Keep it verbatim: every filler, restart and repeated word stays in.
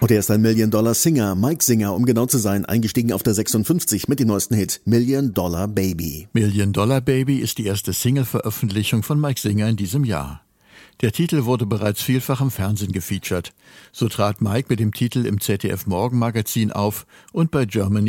Und er ist ein Million-Dollar-Singer, Mike Singer, um genau zu sein, eingestiegen auf der sechsundfünfzig mit dem neuesten Hit Million Dollar Baby. Million Dollar Baby ist die erste Single-Veröffentlichung von Mike Singer in diesem Jahr. Der Titel wurde bereits vielfach im Fernsehen gefeatured. So trat Mike mit dem Titel im Z D F Morgenmagazin auf und bei Germany